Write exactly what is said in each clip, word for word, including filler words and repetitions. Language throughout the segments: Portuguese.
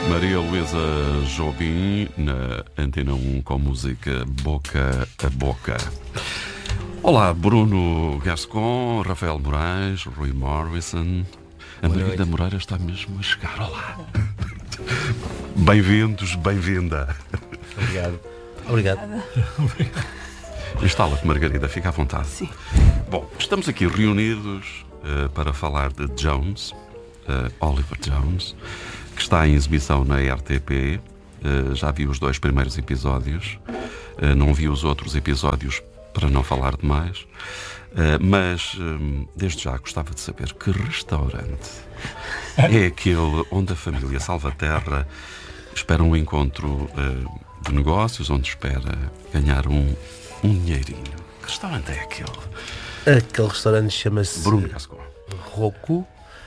Maria Luísa Jobim na Antena um com música Boca a Boca. Olá, Bruno Gascon, Rafael Moraes, Rui Morrison. A Margarida Moreira está mesmo a chegar. Olá. Bem-vindos, bem-vinda. Obrigado. Obrigado. Instala-te, Margarida, fica à vontade. Sim. Bom, estamos aqui reunidos uh, para falar de Jones, uh, Oliver Jones, que está em exibição na R T P. Uh, já vi os dois primeiros episódios, uh, não vi os outros episódios para não falar demais, uh, mas um, desde já gostava de saber que restaurante é aquele onde a família Salvaterra espera um encontro uh, de negócios, onde espera ganhar um, um dinheirinho. Que restaurante é aquele? Aquele restaurante chama-se Bruno Gascon. Rocco,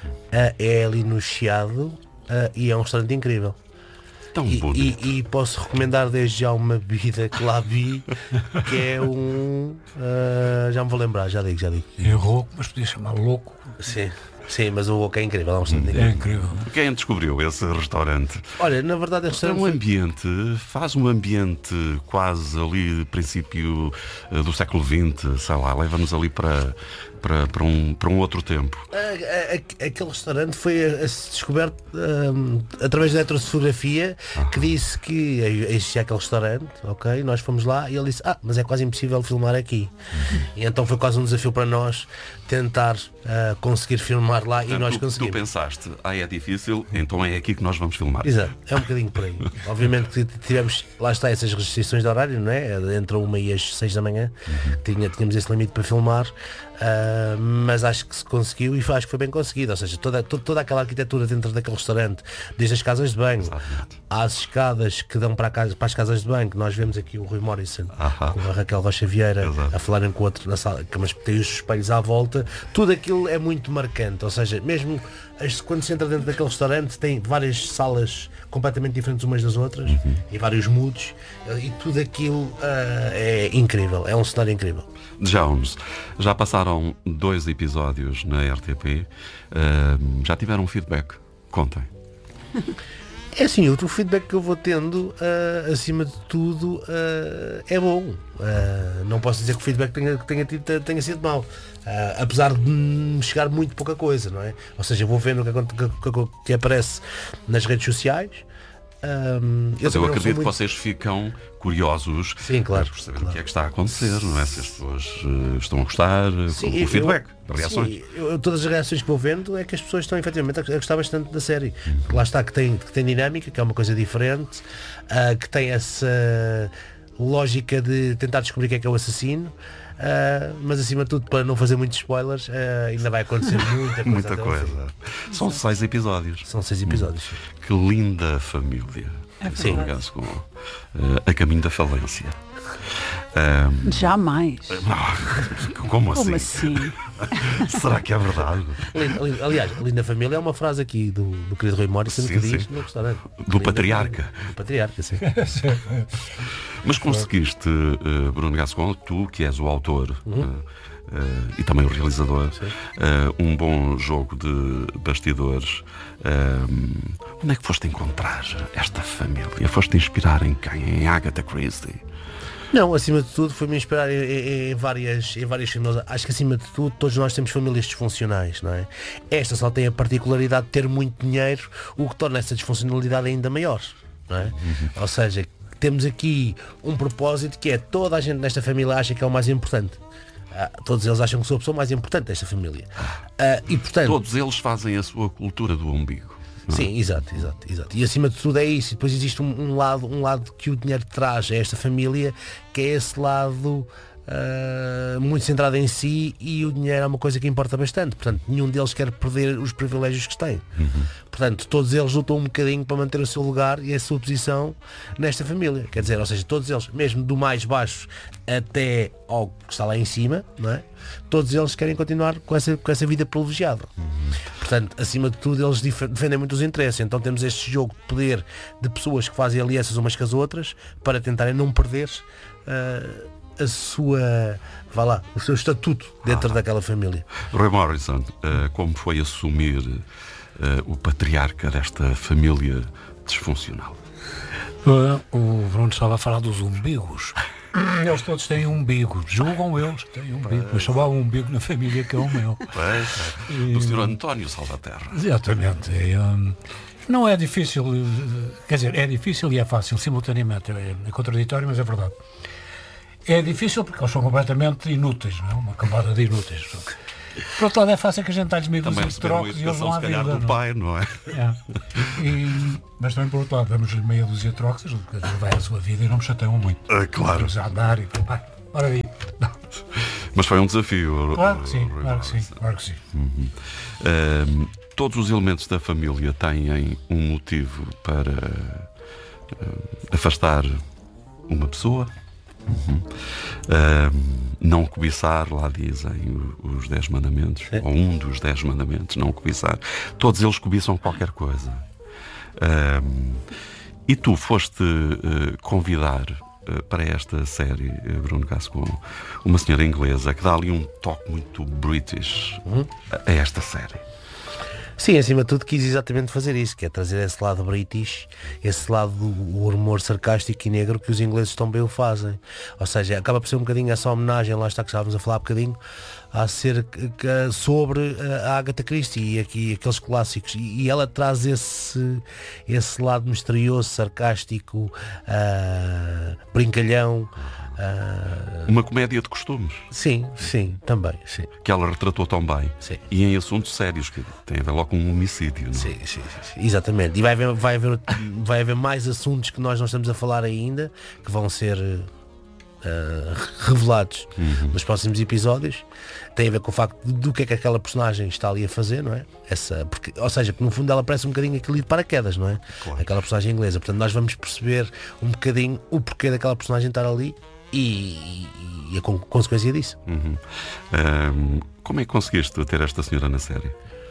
é ali no Chiado e é um restaurante incrível. Tão E, bonito. e, e posso recomendar desde já uma bebida que lá vi, que é um. Uh, já me vou lembrar, já digo, já digo. É rouco, mas podia chamar louco. Sim, sim, mas o Rocco é incrível, é um restaurante É incrível. incrível. Quem descobriu esse restaurante? Olha, na verdade, este É um restaurante. ambiente, faz um ambiente quase ali, princípio uh, do século vinte, sei lá, leva-nos ali para, para, para, um, para um outro tempo. A- a- a- Aquele restaurante foi a- a- descoberto um, através da eletrofotografia, que disse que existia aquele restaurante, ok? Nós fomos lá e ele disse: Ah, mas é quase impossível filmar aqui. E então foi quase um desafio para nós tentar uh, conseguir filmar lá, e Portanto, nós tu, tu conseguimos. pensaste, ah, é difícil, então é aqui que nós vamos filmar. Exato, é um bocadinho por aí. Obviamente que tivemos, lá está, essas restrições de horário, não é? Entre uma e as seis da manhã, Tinha, tínhamos esse limite para filmar, uh, mas acho que se conseguiu e acho que foi bem conseguido. Ou seja, toda, toda, toda aquela arquitetura dentro daquele restaurante, desde as casas de banho, Exatamente. às escadas que dão para, a casa, para as casas de banho, que nós vemos aqui o Rui Morrison Aham. com a Raquel Rocha Vieira Exato. a falarem com o outro na sala, que- mas tem os espelhos à volta, tudo aquilo é muito marcante. Ou seja, mesmo as- quando se entra dentro daquele restaurante, tem várias salas completamente diferentes umas das outras, e vários moods, e tudo aquilo ah, é incrível, é um cenário incrível. Jones, já passaram dois episódios na R T P, uh, já tiveram feedback? Contem. É assim, o, o feedback que eu vou tendo, ah, acima de tudo, ah, é bom. Ah, não posso dizer que o feedback tenha, que tenha, tido- tenha sido mau. Ah, apesar de me chegar muito pouca coisa, não é? Ou seja, eu vou vendo o que, aconte- que, que- que aparece nas redes sociais. Ah, Mas eu também não sou acredito que muito- vocês ficam curiosos, Sim, claro, por saber claro. o que é que está a acontecer, não é? Se as pessoas uh, estão a gostar, Sim, com eu- o feedback, reações. Sim, eu- eu- todas as reações que vou vendo é que as pessoas estão efetivamente a gostar bastante da série. Lá está, que tem, que tem dinâmica, que é uma coisa diferente, ah, que tem essa lógica de tentar descobrir quem é que é o assassino. ah, mas acima de tudo, para não fazer muitos spoilers, ah, ainda vai acontecer muita coisa. Muita até ao coisa. fim. São seis episódios. São seis episódios. Que linda família. Sim. Com, uh, a caminho da falência. Um, Jamais. como assim? Como assim? Será que é verdade? Ali- ali- Aliás, a linda família é uma frase aqui do, do querido Rui Morrison, Sim, que diz sim. no restaurante. Do Linda patriarca. família. Do patriarca, sim. Mas conseguiste, uh, Bruno Gascon, tu que és o autor uh, uh, e também o realizador, uh, um bom jogo de bastidores. Uh, onde é que foste encontrar esta família? Foste inspirar em quem? Em Agatha Christie? Não, acima de tudo foi-me inspirar em, em- em várias, em várias famílias. Acho que acima de tudo todos nós temos famílias disfuncionais, não é? Esta só tem a particularidade de ter muito dinheiro, o que torna essa disfuncionalidade ainda maior, não é? Ou seja, temos aqui um propósito que é: toda a gente nesta família acha que é o mais importante. Ah, todos eles acham que sou a pessoa mais importante desta família. Ah, e portanto, Todos eles fazem a sua cultura do umbigo. sim, exato, exato, exato. E acima de tudo é isso. E depois existe um, um lado, um lado que o dinheiro traz a esta família, que é esse lado ah, muito centrado em si, e o dinheiro é uma coisa que importa bastante. Portanto, nenhum deles quer perder os privilégios que têm. Portanto, todos eles lutam um bocadinho para manter o seu lugar e a sua posição nesta família. Quer dizer, ou seja, todos eles, mesmo do mais baixo até ao que está lá em cima, não é? Todos eles querem continuar com essa, com essa vida privilegiada. Portanto, acima de tudo, eles dif- defendem muito os interesses. Então temos este jogo de poder de pessoas que fazem alianças umas com as outras para tentarem não perder ah, a sua, vá lá, o seu estatuto dentro daquela família. Rui Morrison, uh, como foi assumir uh, o patriarca desta família disfuncional. Uh, o Bruno estava a falar dos umbigos. Eles todos têm umbigo. Julgam eles que têm umbigo. Mas só há um umbigo na família que é o meu. Pois, é. Do senhor António Salvaterra. Exatamente. É, um, não é difícil, quer dizer, é difícil e é fácil simultaneamente. É, é contraditório, mas é verdade. É difícil porque eles são completamente inúteis, não é? Uma camada de inúteis. Por outro lado, é fácil que a gente dá-lhes meio Também dúzia de trocos e eles vão à vida. do não? pai, não é? É. E, mas também, por outro lado, damos-lhe meia dúzia de trocos, eles vai à sua vida e não me chateiam muito. Ah, claro. Vamos a andar e pá, ora aí. Não. Mas foi um desafio. Claro que sim, claro que sim, claro que sim. Uhum. Um, todos os elementos da família têm um motivo para uh, afastar uma pessoa. Uhum. Um, não cobiçar, lá dizem os dez mandamentos, é. ou um dos dez mandamentos, não cobiçar. Todos eles cobiçam qualquer coisa. Um, e tu foste uh, convidar uh, para esta série, uh, Bruno Gascon, uma senhora inglesa que dá ali um toque muito British uhum. a, a esta série. Sim, acima de tudo quis exatamente fazer isso, que é trazer esse lado british, esse lado do humor sarcástico e negro que os ingleses tão bem o fazem. Ou seja, acaba por ser um bocadinho essa homenagem, lá está que estávamos a falar um bocadinho, a ser sobre a Agatha Christie e aqui aqueles clássicos. E ela traz esse, esse lado misterioso, sarcástico, uh, brincalhão. Uh... Uma comédia de costumes. Sim, sim, também, sim. Que ela retratou tão bem. Sim. E em assuntos sérios, que têm a ver logo com um homicídio, não? Sim, sim, sim, exatamente. E vai haver, vai, haver, vai haver mais assuntos que nós não estamos a falar ainda, que vão ser uh, revelados uhum. nos próximos episódios. Tem a ver com o facto do que é que aquela personagem está ali a fazer, não é? Essa, porque, ou seja, que no fundo ela parece um bocadinho aquele de paraquedas, não é? Claro. Aquela personagem inglesa. Portanto, nós vamos perceber um bocadinho o porquê daquela personagem estar ali e, e a consequência disso. Uhum. Um, como é que conseguiste ter esta senhora na série?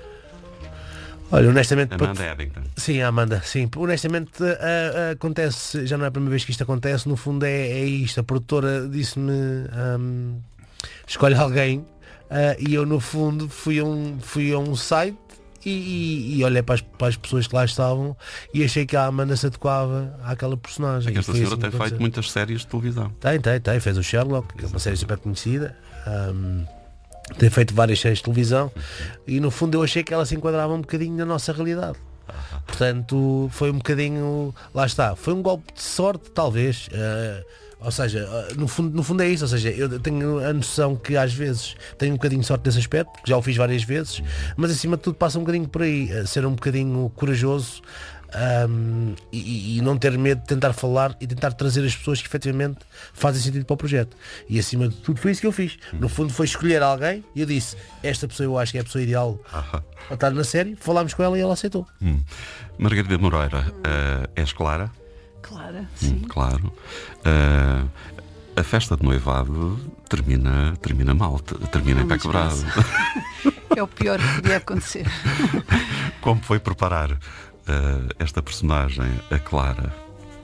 Olha, honestamente... Amanda Eddington. Sim, a Amanda, sim. Honestamente, uh, uh, acontece, já não é a primeira vez que isto acontece, no fundo é, é isto. A produtora disse-me, um, escolhe alguém, uh, e eu no fundo fui a um, fui a um site e, e, e olhei para as, para as pessoas que lá estavam e achei que a Amanda se adequava àquela personagem. É que esta senhora assim tem feito muitas séries de televisão. Tem, tem, tem. Fez o Sherlock, que é uma série super conhecida. Um, tem feito várias séries de televisão e no fundo eu achei que ela se enquadrava um bocadinho na nossa realidade. Portanto, foi um bocadinho, lá está, foi um golpe de sorte, talvez, uh, ou seja, uh, no, fundo, no fundo é isso, ou seja, eu tenho a noção que às vezes tenho um bocadinho de sorte nesse aspecto, porque já o fiz várias vezes, mas acima de tudo passa um bocadinho por aí, uh, ser um bocadinho corajoso um, e, e não ter medo de tentar falar e tentar trazer as pessoas que efetivamente fazem sentido para o projeto. E acima de tudo foi isso que eu fiz. No fundo foi escolher alguém e eu disse, esta pessoa eu acho que é a pessoa ideal para estar na série, falámos com ela e ela aceitou. Hum. Margarida Moreira, uh, és Clara? Clara, sim. Hum, claro. Uh, a festa de noivado termina, termina mal, termina em pé quebrado. É o pior que podia acontecer. Como foi preparar Uh, esta personagem, a Clara,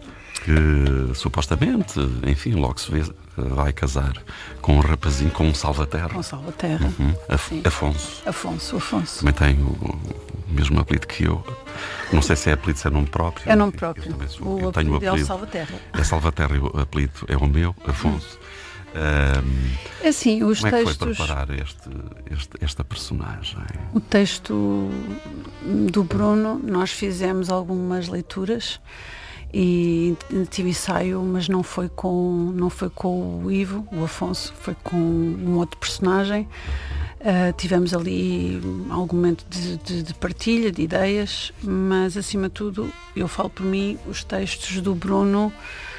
que supostamente, enfim, logo se vê, uh, vai casar com um rapazinho, com um Salvaterra. Com Salvaterra. Uhum. Af Afonso. Afonso, Afonso. Também tem o, o mesmo apelido que eu. Não sei se é apelido, se é nome próprio. É nome próprio. Eu, sou, o eu tenho o apelido. É o Salvaterra. É Salvaterra e o apelido é o meu, Afonso. Um, é assim, os como é que textos... foi preparar este, este, esta personagem? O texto do Bruno, nós fizemos algumas leituras e tive ensaio, mas não foi com, não foi com o Ivo, o Afonso, foi com um outro personagem. Uh, tivemos ali algum momento de, de, de partilha de ideias, mas acima de tudo, eu falo por mim, os textos do Bruno,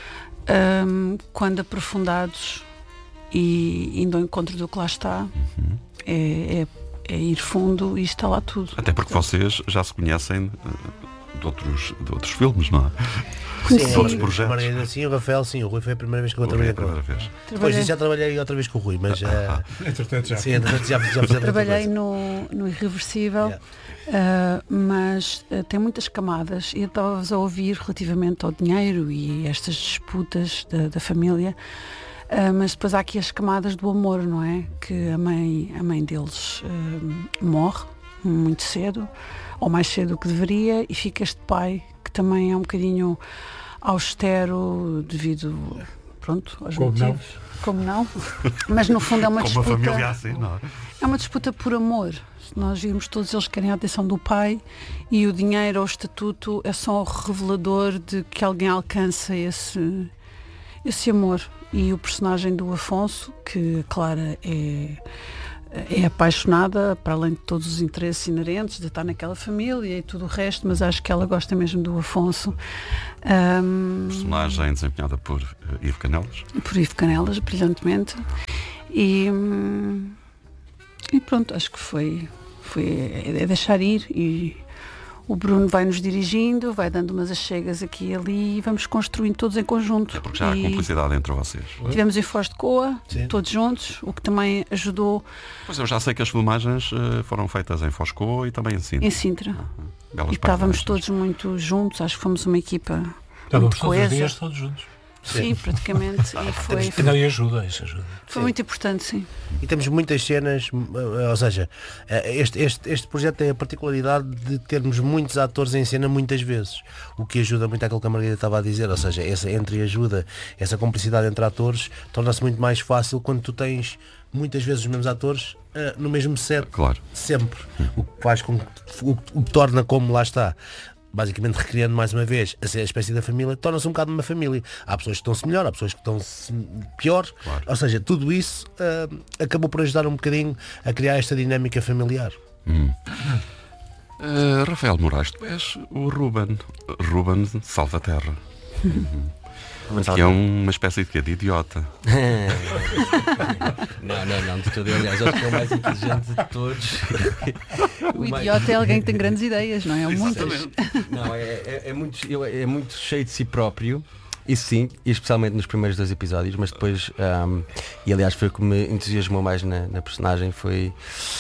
um, quando aprofundados e indo ao encontro do que lá está, uhum. é, é, é ir fundo e está lá tudo. Até porque vocês já se conhecem de outros, de outros filmes, não é? Sim, de outros projetos. Margarida, sim, o Rafael, sim, o Rui foi a primeira vez que eu trabalhei com ele. Depois disso já trabalhei outra vez com o Rui, mas ah, uh, entretanto já. Sim, entretanto já, já fizemos. Trabalhei no, no Irreversível, yeah. uh, mas uh, tem muitas camadas e eu estava-vos a ouvir relativamente ao dinheiro e estas disputas da, da família. Uh, mas depois há aqui as camadas do amor, não é? Que a mãe, a mãe deles uh, morre muito cedo, ou mais cedo do que deveria, e fica este pai que também é um bocadinho austero devido, pronto, aos Como não? motivos. Como não? Mas no fundo é uma Com disputa. uma família assim, não é? É uma disputa por amor. Se nós virmos, todos eles querem a atenção do pai e o dinheiro ou o estatuto é só o revelador de que alguém alcança esse, esse amor. E o personagem do Afonso, que a Clara é, é apaixonada, para além de todos os interesses inerentes de estar naquela família e tudo o resto, mas acho que ela gosta mesmo do Afonso. Um, Personagem desempenhada por uh, Ivo Canelas. por Ivo Canelas, brilhantemente. E, hum, e pronto, acho que foi, foi é deixar ir, e o Bruno vai nos dirigindo, vai dando umas achegas aqui e ali e vamos construindo todos em conjunto. É porque já há E cumplicidade entre vocês. tivemos em Foz de Coa, Sim. todos juntos, o que também ajudou Pois eu já sei que as filmagens uh, foram feitas em Foscou e também em Sintra. em Sintra. Belas E estávamos paisagens. todos muito juntos, acho que fomos uma equipa Estávamos muito todos os coesa. dias todos juntos. Sim, praticamente. E foi, E não, e ajuda, isso ajuda. foi muito importante, sim. E temos muitas cenas, ou seja, este, este, este projeto tem a particularidade de termos muitos atores em cena muitas vezes, o que ajuda muito àquilo que a Margarida estava a dizer, ou seja, essa entreajuda, essa cumplicidade entre atores torna-se muito mais fácil quando tu tens muitas vezes os mesmos atores uh, no mesmo set, Claro. sempre, o que faz com que, o, o que torna, como lá está, basicamente recriando mais uma vez a ser a espécie da família, torna-se um bocado uma família. Há pessoas que estão-se melhor, há pessoas que estão-se pior, Claro. ou seja, tudo isso uh, acabou por ajudar um bocadinho a criar esta dinâmica familiar. Hum. Uh, Rafael Moraes, tu és o Ruben. Ruben Salvaterra. Que é uma espécie de, quê? De idiota. Não, não, não, de todo. Aliás, acho que é o mais inteligente de todos. O idiota é alguém que tem grandes ideias, não é? Há muitas. Não, é, é, é muito, eu- é muito cheio de si próprio. Isso sim, e especialmente nos primeiros dois episódios, mas depois, ahm, e aliás foi o que me entusiasmou mais na, na personagem, foi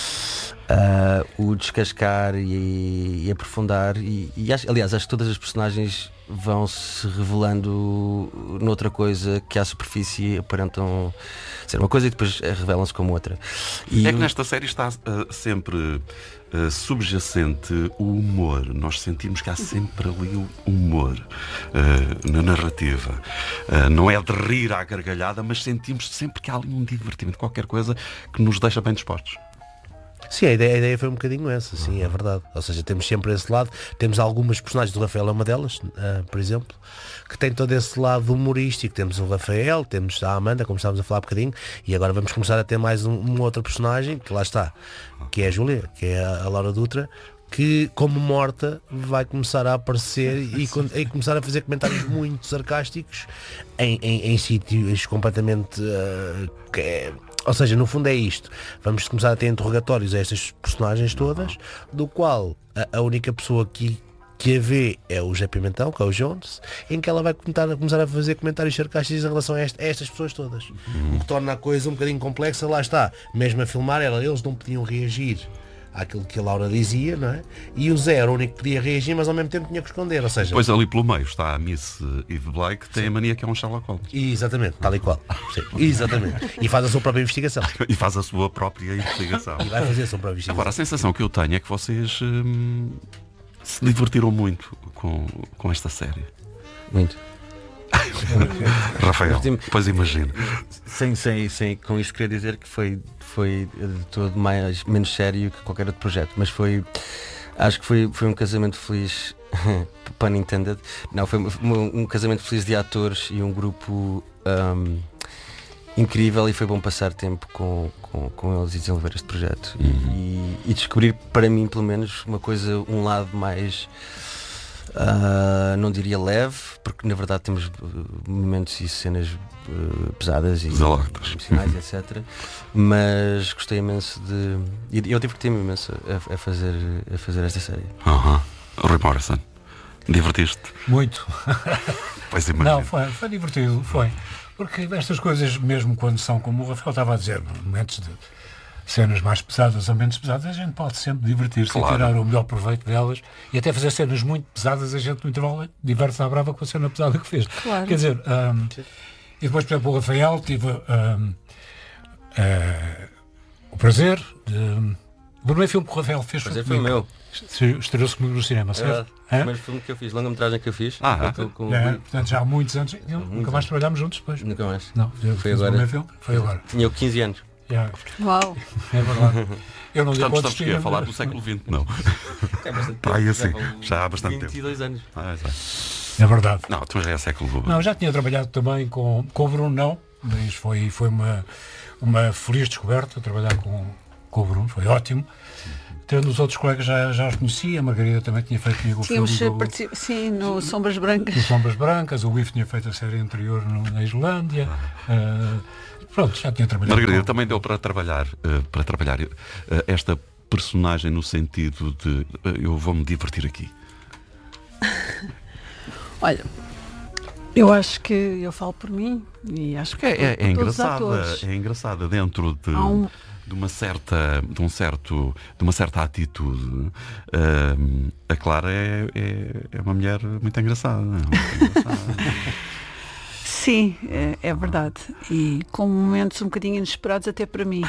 ah, o descascar e, e aprofundar. E, e acho- aliás, acho que todas as personagens vão se revelando noutra coisa que à superfície aparentam ser uma coisa e depois eh, revelam-se como outra. E É que o- nesta série está uh, sempre uh, subjacente o humor. Nós sentimos que há sempre ali o humor uh, na narrativa. Uh, não é de rir à gargalhada, mas sentimos sempre que há ali um divertimento, qualquer coisa que nos deixa bem dispostos. Sim, a ideia, a ideia foi um bocadinho essa, sim, é verdade. Ou seja, temos sempre esse lado, temos algumas personagens do Rafael, é uma delas, uh, por exemplo, que tem todo esse lado humorístico. Temos o Rafael, temos a Amanda, como estávamos a falar há bocadinho, e agora vamos começar a ter mais um, um outro personagem, que lá está, que é a Júlia, que é a, a Laura Dutra, que como morta vai começar a aparecer e, con- e começar a fazer comentários muito sarcásticos em, em, em sítios completamente uh, que é- ou seja, no fundo é isto, vamos começar a ter interrogatórios a estas personagens todas, do qual a, a única pessoa que que a vê é o José Pimentão, que é o Jones, em que ela vai começar, começar a fazer comentários sarcásticos em relação a, este- a estas pessoas todas, o que torna a coisa um bocadinho complexa. Lá está, mesmo a filmar ela, eles não podiam reagir àquilo que a Laura dizia, não é? E o Zé era o único que podia reagir, mas ao mesmo tempo tinha que esconder, ou seja... Depois ali pelo meio está a Miss Eve Blake, que tem a mania que é um Sherlock Holmes. Exatamente, tal e qual. Sim, exatamente. E faz a sua própria investigação. E faz a sua própria investigação. E vai fazer a sua própria investigação. Agora, a sensação que eu tenho é que vocês hum, se divertiram muito com, com esta série. muito. Rafael, Diverti-me. pois imagino. Sem, sem, sem, com isto queria dizer que foi, foi de todo mais, menos sério que qualquer outro projeto, mas foi, acho que foi, foi um casamento feliz, pun intended, não, foi um, um casamento feliz de atores e um grupo um, incrível, e foi bom passar tempo com, com, com eles e desenvolver este projeto e, e descobrir, para mim pelo menos, uma coisa, um lado mais... Uh, não diria leve, porque na verdade temos uh, momentos e cenas uh, pesadas e Desalactas. emocionais, etcétera. Mas gostei imenso de. E eu diverti-me imenso a, a, fazer, a fazer esta série. Uhum. Rui Morrison, divertiste? Muito. Pois imagino. Não, foi, foi divertido, foi. Porque estas coisas, mesmo quando são, como o Rafael estava a dizer, momentos de cenas mais pesadas ou menos pesadas, a gente pode sempre divertir-se Claro. e tirar o melhor proveito delas, e até fazer cenas muito pesadas, a gente no intervalo diverte-se à brava com a cena pesada que fez. Claro. Quer dizer, hum, e depois, por exemplo, o Rafael tive hum, eh, o prazer de. O primeiro filme que o Rafael fez Prazer foi foi comigo. meu. Estreou-se comigo no cinema, É certo? verdade. O É? primeiro filme que eu fiz, longa-metragem que eu fiz. Ah, com, com, É, portanto, já há muitos anos. Nunca muitos mais trabalhámos juntos depois. Nunca mais. Não, já Foi fiz o agora. primeiro filme. Foi agora. Tinha eu quinze anos. Já, Uau! é verdade. Eu não digo Estamos, quantos estamos aqui tinha, a falar mas- do século vinte, não. É bastante Pá, tempo, eu sei. vão Já há bastante vinte e dois anos. Ah, exato. É verdade. Não, então já é século. Não, já tinha trabalhado também com, com o Bruno, não, mas foi, foi uma, uma feliz descoberta trabalhar com, com o Bruno, foi ótimo. Tendo os outros colegas já, já os conhecia, a Margarida também tinha feito comigo o Tínhamos filme do, particip... Sim, no Sombras Brancas. do Sombras Brancas, o Ivo tinha feito a série anterior no, na Islândia. Uh, pronto, já tinha trabalhado. Margarida, com... também deu para trabalhar, eh, para trabalhar eh, esta personagem no sentido de eh, eu vou-me divertir aqui. Olha, eu acho que eu falo por mim e acho que Porque é, é, por é todos os engraçada, atores. é engraçada dentro de, Há um- de uma certa, de um certo, de uma certa atitude. Ahm, a Clara é, é, é uma mulher muito engraçada. Não é? Muito engraçada. Sim, é, é verdade. E com momentos um bocadinho inesperados até para mim.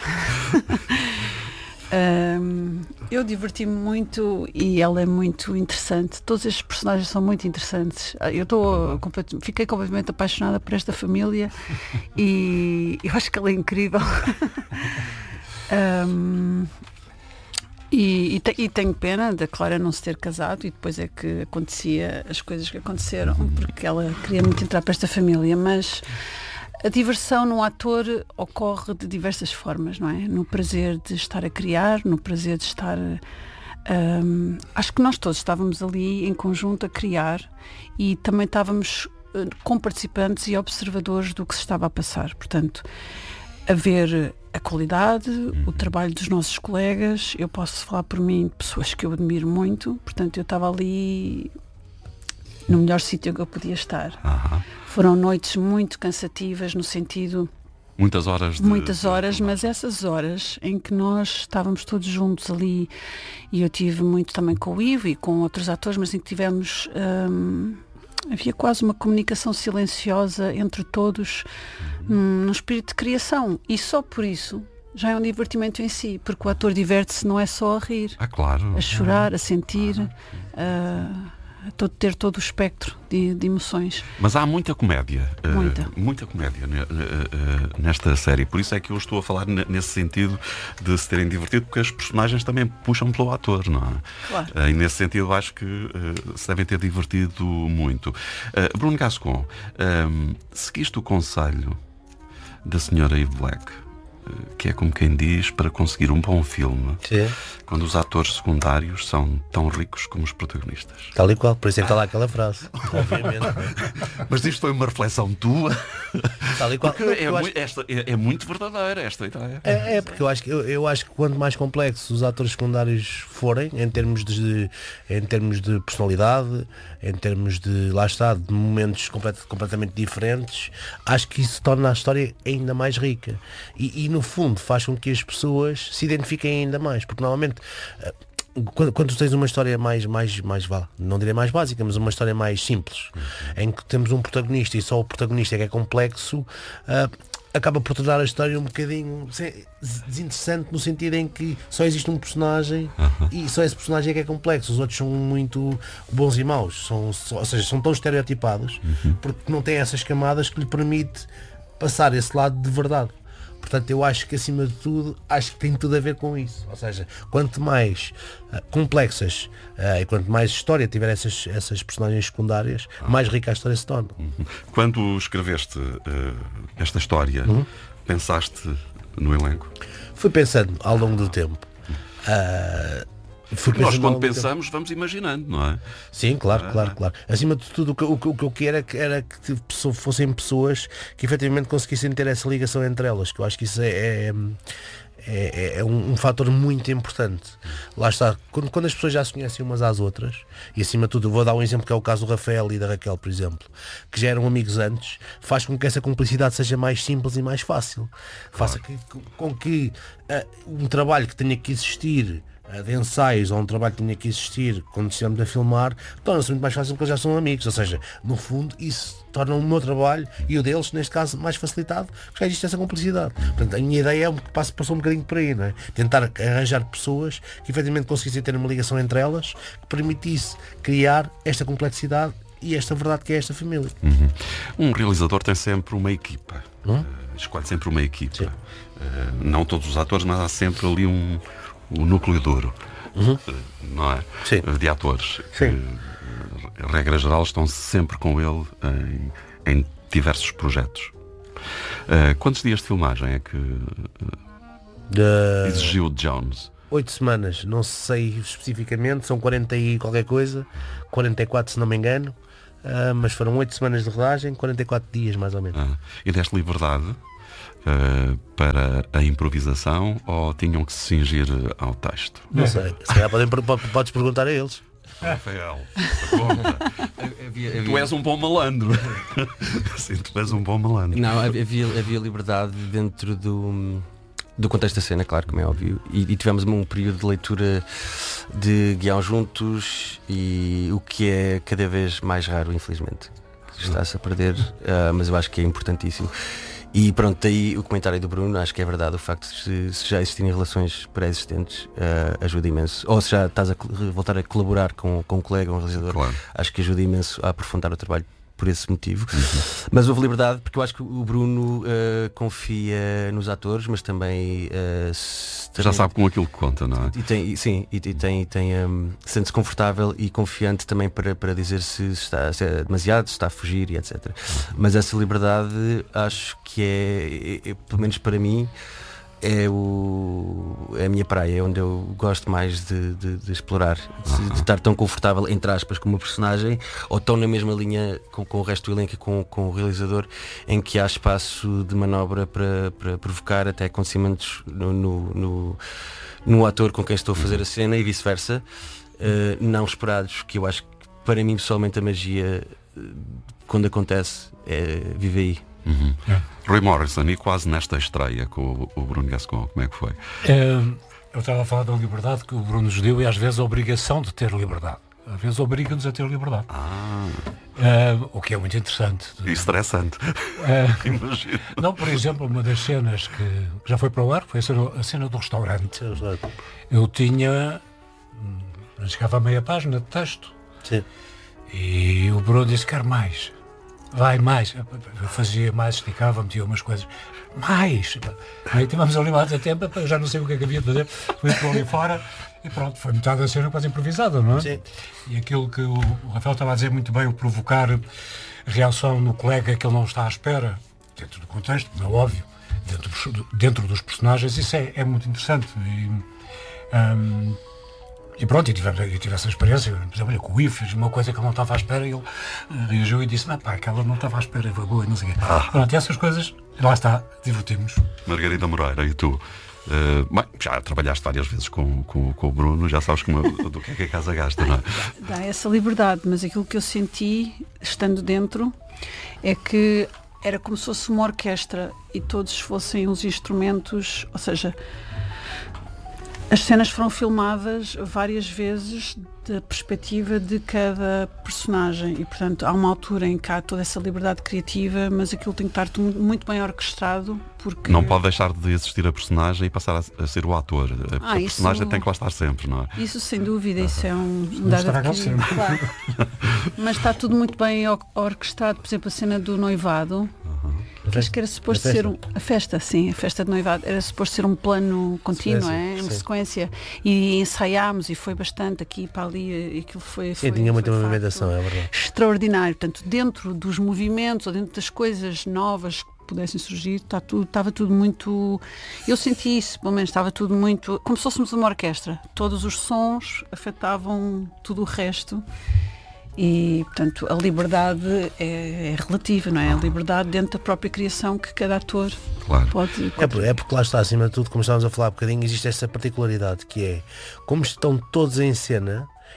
Ahm, eu diverti-me muito e ela é muito interessante. Todos estes personagens são muito interessantes. Eu estou complet- fiquei completamente apaixonada por esta família e eu acho que ela é incrível. Ahm, e, e, te- e tenho pena da Clara não se ter casado e depois é que acontecia as coisas que aconteceram, porque ela queria muito entrar para esta família, mas a diversão no ator ocorre de diversas formas, não é? No prazer de estar a criar, no prazer de estar... hum, acho que nós todos estávamos ali em conjunto a criar e também estávamos eh, com participantes e observadores do que se estava a passar. Portanto, a ver a qualidade, o trabalho dos nossos colegas. Eu posso falar por mim de pessoas que eu admiro muito. Portanto, eu estava ali no melhor sítio que eu podia estar. Aham. Foram noites muito cansativas no sentido, Muitas horas de. muitas de- horas, mas essas horas em que nós estávamos todos juntos ali, e eu tive muito também com o Ivo e com outros atores, mas em que tivemos, hum, havia quase uma comunicação silenciosa entre todos, hum, num espírito de criação, e só por isso já é um divertimento em si, porque o ator diverte-se não é só a rir, Ah, claro. a chorar, a sentir, a, a todo- ter todo o espectro de, de emoções. Mas há muita comédia. eh, Muita. muita comédia ne- eh, eh, nesta série. Por isso é que eu estou a falar ne- nesse sentido de se terem divertido, porque as personagens também puxam pelo ator, não é? Claro. Eh, e nesse sentido eu acho que eh, se devem ter divertido muito. Eh, Bruno Gascon, ehm, seguiste o conselho da senhora Eve Black, eh, que é como quem diz, para conseguir um bom filme, Sim. quando os atores secundários são tão ricos como os protagonistas. Tal e qual, por isso é que está lá aquela frase. Obviamente. Mas isto foi uma reflexão tua? Tal e qual. Porque é, Eu acho- mui- esta, é, é muito verdadeira esta ideia. É, é, porque eu acho, que, eu, eu acho que quanto mais complexos os atores secundários forem, em termos de, em termos de personalidade, em termos de, lá está, de momentos complet, completamente diferentes, acho que isso torna a história ainda mais rica. E, e no fundo faz com que as pessoas se identifiquem ainda mais, porque normalmente eh, quando, quando tu tens uma história mais, mais, mais vá, não direi mais básica, mas uma história mais simples, em que temos um protagonista e só o protagonista é que é complexo, ah, acaba por tornar a história um bocadinho se- desinteressante, no sentido em que só existe um personagem e só esse personagem é que é complexo, os outros são muito bons e maus, são, só- ou seja, são tão estereotipados porque não têm essas camadas que lhe permite passar esse lado de verdade. Portanto, eu acho que acima de tudo, acho que tem tudo a ver com isso. Ou seja, quanto mais ah, complexas ah, e quanto mais história tiver essas, essas personagens secundárias, mais rica a história se torna. Quando escreveste eh, esta história, Uhum. pensaste no elenco? Fui pensando ao longo do tempo. Ah, fui Nós, pensando ao quando longo do tempo. pensamos, vamos imaginando, não é? Sim, claro, claro, claro. Acima de tudo, o que, o que- o que eu queria era que, era que pessoa- fossem pessoas que efetivamente conseguissem ter essa ligação entre elas, que eu acho que isso é, é, é- é um, um fator muito importante. Lá está, quando, quando as pessoas já se conhecem umas às outras, e acima de tudo, eu vou dar um exemplo que é o caso do Rafael e da Raquel, por exemplo, que já eram amigos antes, faz com que essa cumplicidade seja mais simples e mais fácil. Faça que, com que ah, um trabalho que tenha que existir de ensaios ou um trabalho que tinha que existir quando estivemos a filmar, torna-se muito mais fácil porque eles já são amigos, ou seja, no fundo isso torna o meu trabalho e o deles, neste caso, mais facilitado, porque já existe essa complicidade. Portanto, a minha ideia é um, passou, passou um bocadinho por aí, não é? Tentar arranjar pessoas que efetivamente conseguissem ter uma ligação entre elas que permitisse criar esta complexidade e esta verdade que é esta família. Uhum. Um realizador tem sempre uma equipa, Hum? uh, escolhe sempre uma equipa. Uh, não todos os atores, mas há sempre ali um, um núcleo duro, Uhum. uh, não é? Sim. De atores. Sim. Que, regra geral, estão sempre com ele em, em diversos projetos. Uh, quantos dias de filmagem é que uh, De exigiu Jones? oito semanas, não sei especificamente, são quarenta e qualquer coisa, quarenta e quatro se não me engano, uh, mas foram oito semanas de rodagem, quarenta e quatro dias mais ou menos. Ah, e deste liberdade uh, para a improvisação ou tinham que se cingir ao texto? Não sei, se calhar podem, podes perguntar a eles. Rafael, pergunta. Havia, Tu havia, és um bom malandro. Sim, tu és um bom malandro. não, havia, havia liberdade dentro do, do contexto da cena, claro, como é óbvio. E, e tivemos um período de leitura de guião juntos, e o que é cada vez mais raro, infelizmente. Está-se a perder, uh, mas eu acho que é importantíssimo. E pronto, daí o comentário do Bruno, acho que é verdade, o facto de se já existirem relações pré-existentes uh, ajuda imenso. Ou se já estás a voltar a colaborar com, com um colega, um realizador, Claro. acho que ajuda imenso a aprofundar o trabalho por esse motivo. Uhum. Mas houve liberdade, porque eu acho que o Bruno uh, confia nos atores, mas também, uh, se, Já também sabe com aquilo que conta, não é? e tem, e sim, e, e tem, tem um, sente-se confortável e confiante também para, para dizer se está, se é demasiado, se está a fugir e etcétera. Mas essa liberdade acho que é, é, é, pelo menos para mim, é, o, é a minha praia, é onde eu gosto mais de, de, de explorar, de, de estar tão confortável, entre aspas, com uma personagem, ou tão na mesma linha com, com o resto do elenco e com, com o realizador, em que há espaço de manobra para, para provocar até acontecimentos no, no, no, no ator com quem estou a fazer a cena e vice-versa, uh, não esperados, que eu acho que para mim pessoalmente a magia, uh, quando acontece, é, vive aí. Uhum. É. Roy Morrison, e quase nesta estreia com o, o Bruno Gascon, como é que foi? É, eu estava a falar da liberdade que o Bruno nos deu e às vezes a obrigação de ter liberdade. Às vezes obriga-nos a ter liberdade. Ah, É, o que é muito interessante. e estressante. É, Imagino. não, por exemplo, uma das cenas que, que já foi para o ar foi a cena, a cena do restaurante. Eu tinha. Chegava a meia página de texto. Sim. E o Bruno disse: quero mais. Vai mais. Eu fazia mais, esticava, metia umas coisas. Mais. Aí tivemos ali mais de tempo, eu já não sei o que é que havia de fazer. Fui para ali fora e pronto, foi metade da cena quase improvisada, não é? Sim. E aquilo que o, o Rafael estava a dizer muito bem, o provocar reação no colega que ele não está à espera, dentro do contexto, como é óbvio, dentro dos, dentro dos personagens, isso é, é muito interessante. E, hum, E pronto, e tivemos, eu tive essa experiência, por exemplo, com o I F, fiz uma coisa que ele não estava à espera e ele uh, reagiu e disse: mas pá, aquela não estava à espera, foi boa, não sei o quê. Ah. Pronto, e essas coisas, lá está, divertimos. Margarida Moreira, e tu? Uh, bem, já trabalhaste várias vezes com, com, com o Bruno, já sabes como, do que é que a casa gasta, não é? Dá essa liberdade, mas aquilo que eu senti, estando dentro, é que era como se fosse uma orquestra e todos fossem os instrumentos, ou seja, as cenas foram filmadas várias vezes da perspectiva de cada personagem e, portanto, há uma altura em que há toda essa liberdade criativa, mas aquilo tem que estar muito bem orquestrado, porque... Não pode deixar de existir a personagem e passar a, a ser o ator. A, Ah, a isso- personagem tem que lá estar sempre, não é? Isso sem dúvida, isso é um, um Não dado estraga adquirido, sempre. claro. Mas está tudo muito bem or- orquestrado, por exemplo, a cena do noivado. Acho que era suposto A ser festa? um, a festa, sim, a festa de noivado era suposto ser um plano contínuo, Sequência, é? Uma sim. sequência. E ensaiámos e foi bastante aqui e para ali, e aquilo foi, foi Sim, tinha muita foi, de movimentação, facto, é verdade. extraordinário. Portanto, dentro dos movimentos ou dentro das coisas novas que pudessem surgir, está tudo, estava tudo muito. Eu senti isso, pelo menos estava tudo muito. Como se fôssemos uma orquestra. Todos os sons afetavam tudo o resto. E, portanto, a liberdade é, é relativa, não é? A liberdade dentro da própria criação que cada ator Claro. pode. É, por- é porque lá está, acima de tudo, como estávamos a falar há bocadinho, existe essa particularidade que é, como estão todos em cena,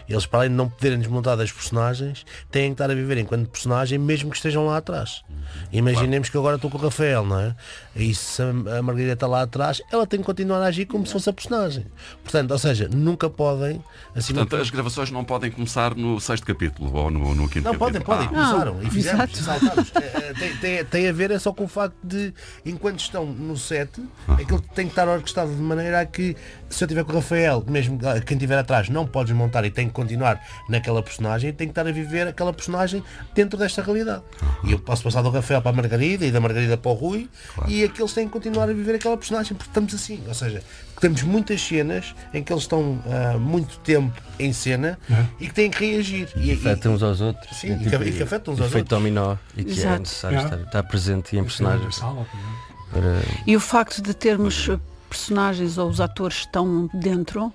Eles, para além de não poderem desmontar das personagens, têm que estar a viver enquanto personagem, mesmo que estejam lá atrás. Imaginemos que agora estou com o Rafael, não é? E se a Margarida está lá atrás, ela tem que continuar a agir como se fosse a personagem. Portanto, ou seja, nunca podem... Assim, Portanto, não... as gravações não podem começar no sexto capítulo ou no, no quinto Não, podem, capítulo. podem, Ah, começaram Não, e fizemos, exato. saltámos. É, tem, tem, tem a ver é só com o facto de, enquanto estão no set, aquilo tem que estar orquestrado de maneira a que, se eu estiver com o Rafael, mesmo quem estiver atrás, não pode desmontar e tem que continuar naquela personagem, tem que estar a viver aquela personagem dentro desta realidade. E eu posso passar do Rafael para a Margarida e da Margarida para o Rui, Claro. e aqueles têm que continuar a viver aquela personagem, porque estamos assim, ou seja, temos muitas cenas em que eles estão há muito tempo em cena É. e que têm que reagir. E, Afeta uns aos outros. Sim, É e que- e que afeta uns aos efeito outros. dominó e que é Exato. necessário É. estar, estar presente em personagens Sala, por exemplo. para... E o facto de termos eh, personagens ou os atores estão dentro,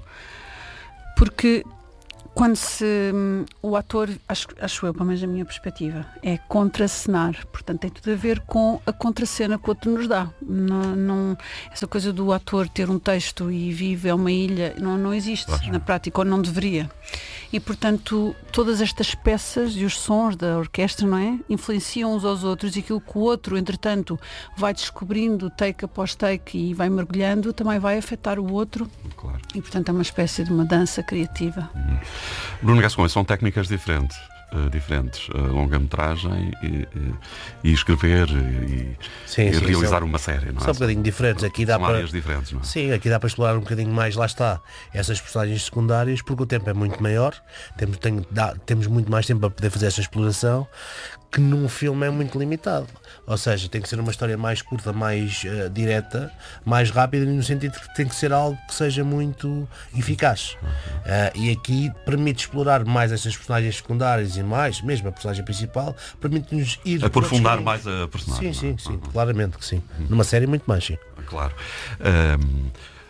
porque quando se hum, o ator, acho, acho eu, pelo menos a minha perspectiva, é contracenar, portanto tem tudo a ver com a contracena que o outro nos dá. Não, não- essa coisa do ator ter um texto e vive é uma ilha, não, não existe na prática, ou não deveria. E portanto todas estas peças e os sons da orquestra, não é, influenciam uns aos outros, e aquilo que o outro entretanto vai descobrindo take após take e vai mergulhando, também vai afetar o outro, claro. e portanto é uma espécie de uma dança criativa. Bruno Gascões, são técnicas diferentes. uh, diferentes, uh, longa-metragem e, e, e escrever e, Sim, e sim, realizar são- uma série, não é? São um bocadinho diferentes. Aqui dá São para... áreas diferentes, não é? Sim, aqui dá para explorar um bocadinho mais, lá está, essas personagens secundárias, porque o tempo é muito maior, temos, tem- dá- temos muito mais tempo para poder fazer essa exploração, que num filme é muito limitado. Ou seja, tem que ser uma história mais curta, mais eh, direta, mais rápida, no sentido que tem que ser algo que seja muito eficaz. Eh, e aqui permite explorar mais essas personagens secundárias e mais, mesmo a personagem principal, permite-nos ir... por Aprofundar outros mais caminhos. a personagem. Sim, não é? sim, sim, claramente que sim. Numa série muito mais, sim. Claro. Ahm,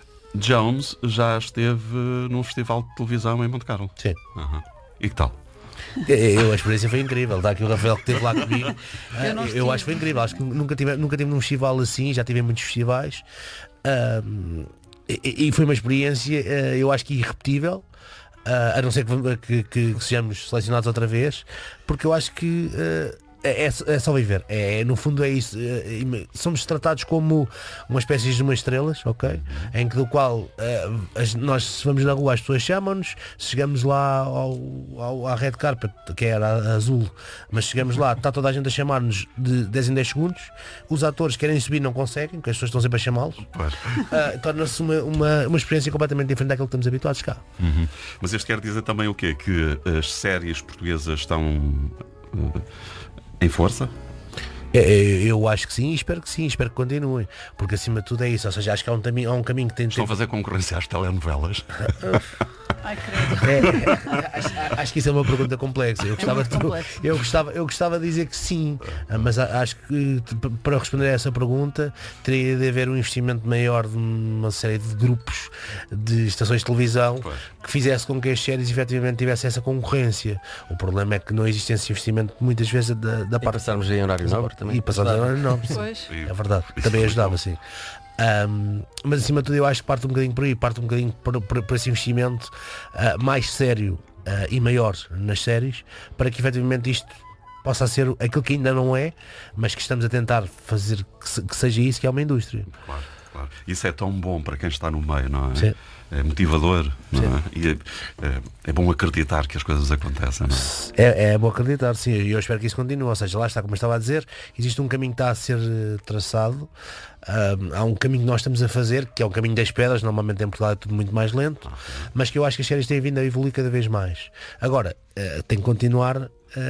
Jones já esteve num festival de televisão em Monte Carlo. Sim. Aham. E que tal? Eu, a experiência foi incrível. Está aqui o Rafael que esteve lá comigo. Ah, não Eu, estive. acho que foi incrível. Acho que nunca tive, nunca tive num festival assim, já tive em muitos festivais. Ah, e, e foi uma experiência, ah, eu acho que irrepetível. Ah, a não ser que, que- que sejamos selecionados outra vez, porque eu acho que ah, é, é só viver. É, no fundo é isso. É, é, somos tratados como uma espécie de umas estrelas, ok? Em que do qual ah, as- nós, se vamos na rua, as pessoas chamam-nos, chegamos lá ao, ao, à red carpet, que era a- azul, mas chegamos lá, está toda a gente a chamar-nos de dez em dez segundos, os atores querem subir, não conseguem, porque as pessoas estão sempre a chamá-los. Pois. Ah, torna-se uma, uma, uma experiência completamente diferente daquilo que estamos habituados cá. Uhum. Mas isto quer dizer também o quê? Que as séries portuguesas estão uh, em força? É, é, Eu acho que sim, e espero que sim, espero que continuem, porque acima de tudo é isso, ou seja, acho que há um, caminho, há um caminho que tem, Estão tem a fazer concorrência às telenovelas? Ai, credo. É, acho, acho que isso é uma pergunta complexa. Eu gostava, muito de, complexo. eu, gostava, eu gostava de dizer que sim, mas a- acho que t- p- para responder a essa pergunta teria de haver um investimento maior de uma série de grupos de estações de televisão Pois. que fizesse com que as séries efetivamente tivessem essa concorrência. O problema é que não existe esse investimento muitas vezes da, da E parte passarmos em horário nobre também. e passar a hora não. Pois. É verdade, também ajudava, sim. Ahm, mas acima de tudo eu acho que parte um bocadinho por aí, parte um bocadinho por, por- por esse investimento ah, mais sério ah, e maior nas séries, para que efetivamente isto possa ser aquilo que ainda não é, mas que estamos a tentar fazer que, se- que seja isso, que é uma indústria. Claro, claro. Isso é tão bom para quem está no meio, não é? Sim. É motivador, não Sim. é? E é, é- é bom acreditar que as coisas acontecem, não é? É, é bom acreditar, sim, e eu espero que isso continue. Ou seja, lá está, como eu estava a dizer, existe um caminho que está a ser eh, traçado. Ahm, há um caminho que nós estamos a fazer, que é o caminho das pedras. Normalmente em Portugal é tudo muito mais lento, mas que eu acho que as séries têm vindo a evoluir cada vez mais. Agora, eh, tem que continuar,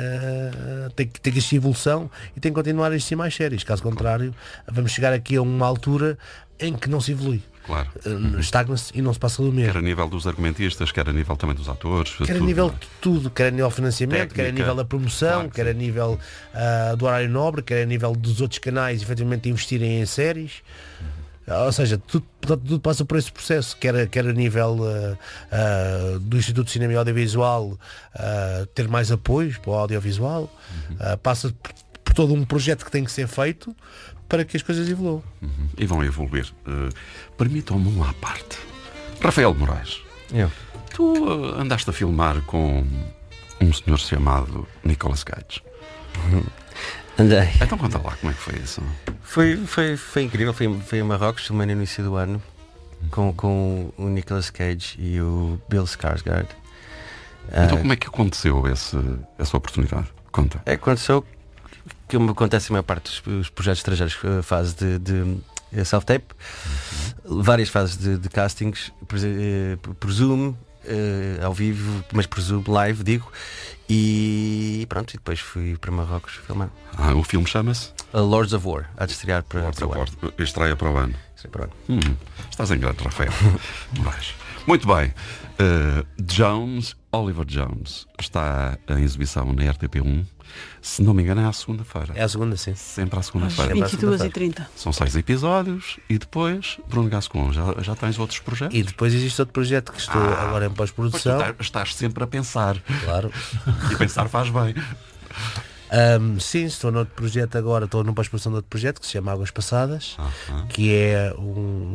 eh, tem, que- tem que existir evolução e tem que continuar a existir mais séries. Caso contrário, vamos chegar aqui a uma altura em que não se evolui. Claro. Eh, Estagna-se e não se passa do mesmo. Quer a nível dos argumentistas, quer a nível também dos atores. Quer a tudo, nível não é? de tudo, quer a nível de financiamento, quer a Técnica. nível da promoção, Claro que quer a sim. nível ah, do horário nobre, quer a nível dos outros canais efetivamente investirem em séries. Ou seja, tudo, tudo, tudo passa por esse processo, quer, a- quer a nível ah, ah, do Instituto de Cinema e Audiovisual ah, ter mais apoios para o audiovisual, ah, passa por, por todo um projeto que tem que ser feito para que as coisas evoluam. Uhum. E vão evoluir. Uh, Permitam-me um à parte. Rafael Moraes, Eu. Tu uh, andaste a filmar com um senhor chamado Nicolas Cage. Andei. Então conta lá como é que foi isso. Foi, foi, foi incrível, foi, foi em Marrocos, filmei no início do ano, com, com o Nicolas Cage e o Bill Skarsgård. Então Ah, como é que aconteceu esse, essa oportunidade? Conta. É, aconteceu que me acontece a maior parte dos, dos projetos estrangeiros, a fase de, de self-tape, várias fases de, de castings, por, eh, por Zoom, eh, ao vivo, mas por Zoom live, digo, e pronto, e depois fui para Marrocos filmar. Ah, o filme chama-se A Lords of War, a de estrear para, Lords para o of ano. War. Estreia para o ano. Estreia para o ano. Hum, estás em grande, Rafael. Vais. Muito bem. Uh, Jones, Oliver Jones, está em exibição na R T P um. Se não me engano, é à segunda-feira. É a segunda, sim. Sempre à Às segunda-feira. Sempre à vinte e duas e trinta. São seis episódios e depois, Bruno Gascon, já, já tens outros projetos? E depois existe outro projeto que estou Ah, agora em Pois tu pós-produção. estás, estás sempre a pensar. Claro. E pensar faz bem. Ahm, sim, estou noutro projeto agora, estou numa pós-produção de outro projeto que se chama Águas Passadas, Aham. que é um